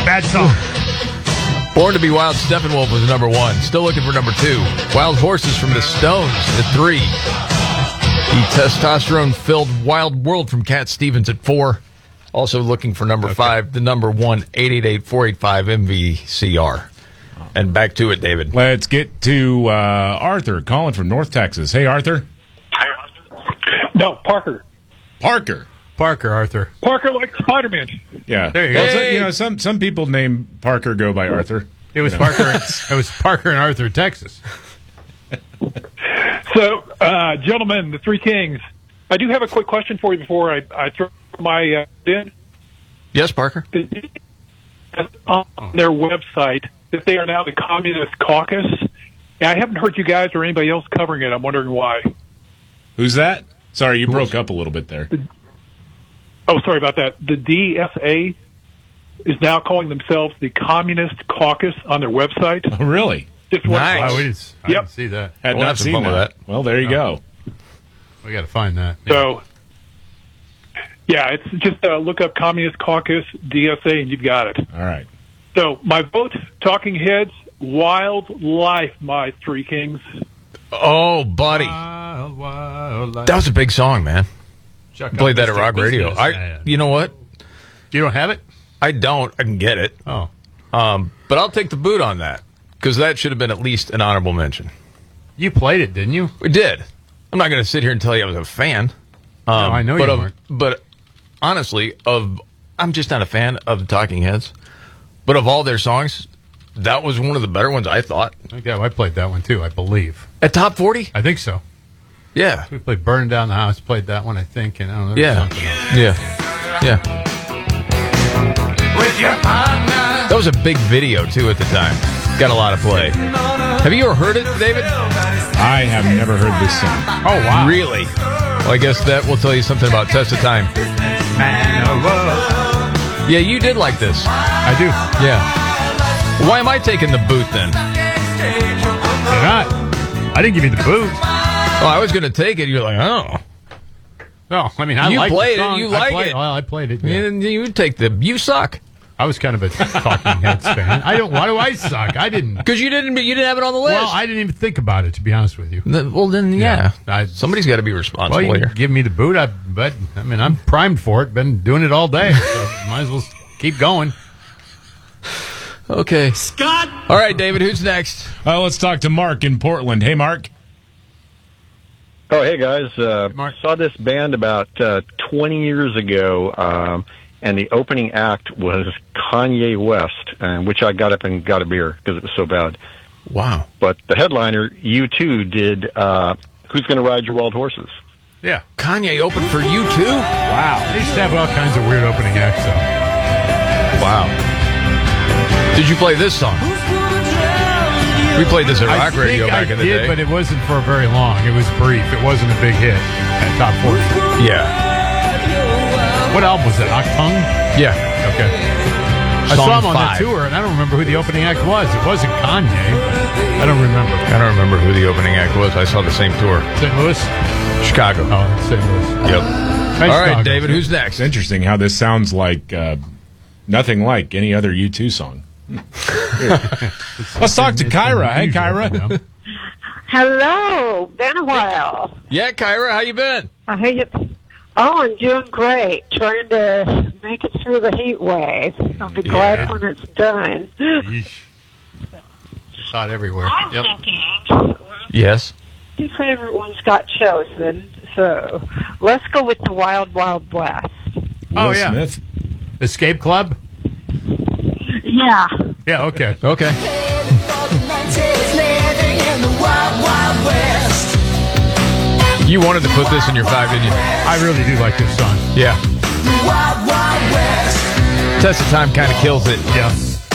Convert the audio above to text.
Bad song. Born to be Wild, Steppenwolf was number 1. Still looking for number 2. Wild Horses from the Stones at 3. The testosterone-filled Wild World from Cat Stevens at 4. Also looking for number 5, the number 1, 888-485-MVCR. And back to it, David. Let's get to Arthur calling from North Texas. Hey, Arthur. No, Parker. Parker, Arthur. Parker like Spider-Man. Yeah. There you go. Well, so, some people name Parker go by Arthur. It was Parker. It was Parker and Arthur, Texas. So, gentlemen, the Three Kings, I do have a quick question for you before I throw my in. Yes, Parker? On their website, that they are now the Communist Caucus. And I haven't heard you guys or anybody else covering it. I'm wondering why. Who's that? Sorry, you broke up a little bit there. Oh, sorry about that. The DSA is now calling themselves the Communist Caucus on their website. Oh, really? Just Nice. Wow, I didn't see that. Had We'll not have some seen fun with that. Well, there you go. We got to find that. So, yeah, it's just look up Communist Caucus, DSA, and you've got it. All right. So, my vote, Talking Heads, Wildlife, my Three Kings. Oh, buddy. Wild, That was a big song, man. Chuck Played that at Mr. Rock Radio. Business. You know what? You don't have it? I don't. I can get it. Oh. But I'll take the boot on that, because that should have been at least an honorable mention. You played it, didn't you? We did. I'm not going to sit here and tell you I was a fan. No, I know but you weren't. But honestly, I'm just not a fan of the Talking Heads. But of all their songs, that was one of the better ones, I thought. Okay, I played that one too, I believe. At top 40? I think so. Yeah. We played Burning Down the House, played that one, I think. And I don't know, Yeah. something else. Yeah. That was a big video, too, at the time. Got a lot of play. Have you ever heard it, David? I have never heard this song. Oh, wow. Really? Well, I guess that will tell you something about Test of Time. Yeah, you did like this. I do. Yeah. Why am I taking the boot, then? You're not. I didn't give you the boot. Oh, I was going to take it. You're like, oh. No, I mean, I You like played the it, song. you like it. Well, I played it. Yeah. You take the... You suck. I was kind of a Talking Heads fan. Why do I suck? I didn't. Because you didn't have it on the list. Well, I didn't even think about it, to be honest with you. Then, yeah. Yeah. Somebody's got to be responsible Well, you here. give me the boot, but I mean, I'm primed for it. Been doing it all day, so might as well keep going. Okay. Scott! All right, David, who's next? Let's talk to Mark in Portland. Hey, Mark. Oh, hey, guys. Mark. Saw this band about 20 years ago, and the opening act was Kanye West, which I got up and got a beer because it was so bad. Wow. But the headliner, U2, did Who's Gonna Ride Your Wild Horses? Yeah. Kanye opened for you, too? Wow. They used to have all kinds of weird opening acts, though. Wow. Did you play this song? We played this at Rock Radio back in the day. But it wasn't for very long. It was brief. It wasn't a big hit at Top 40. Yeah. What album was that? Octung? Yeah. Okay. I Song saw him on 5. that tour, and I don't remember who the opening act was. It wasn't Kanye. But I don't remember. I don't remember who the opening act was. I saw the same tour. St. Louis? Chicago. Oh, St. Louis. Yep. Nice All right, song. David, who's next? It's interesting how this sounds like nothing like any other U2 song. Let's talk to Kyra. Hey, Kyra. Hello, been a while. Yeah, Kyra, how you been? How you? Oh, I'm doing great. Trying to make it through the heat wave. I'll be glad when it's done. Yeesh. It's hot everywhere. I'm Yep. thinking Yes. two favorite ones got chosen, so let's go with the Wild Wild West. Oh, Will yeah. Smith. Escape Club? Yeah. Yeah, okay. Okay. You wanted to put this in your 5, didn't you? I really do like this song. Yeah. Test of Time kind of kills it. Yeah.